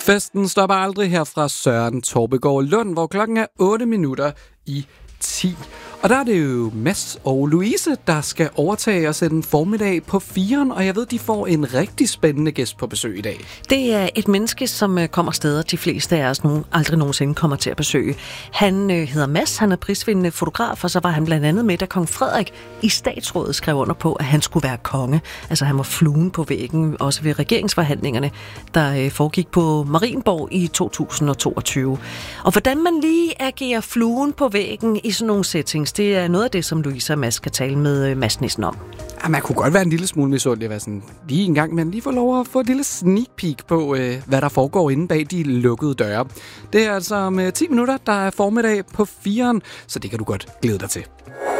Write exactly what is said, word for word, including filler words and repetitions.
Festen stopper aldrig her fra Søren Torbegaard Lund, hvor klokken er otte minutter i ti. Og der er det jo Mads og Louise, der skal overtage og sætte en formiddag på firen, og jeg ved, de får en rigtig spændende gæst på besøg i dag. Det er et menneske, som kommer steder, de fleste af os nogen, aldrig nogensinde kommer til at besøge. Han øh, hedder Mads, han er prisvindende fotograf, og så var han blandt andet med, da kong Frederik i statsrådet skrev under på, at han skulle være konge. Altså han var fluen på væggen, også ved regeringsforhandlingerne, der øh, foregik på Marienborg i to tusind og toogtyve. Og hvordan man lige agerer fluen på væggen i sådan nogle settings, det er noget af det, som Louise og Mads skal tale med Mads Nissen om. Ja, man kunne godt være en lille smule misundelig at være sådan lige en gang, men lige få lov at få et lille sneak peek på, øh, hvad der foregår inde bag de lukkede døre. Det er altså om øh, ti minutter, der er formiddag på firen, så det kan du godt glæde dig til.